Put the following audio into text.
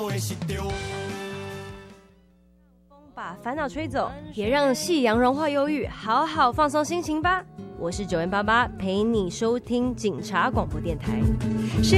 把烦恼吹走，也让夕阳融化忧郁，好好放松心情吧。我是9N88，陪你收听警察广播电台。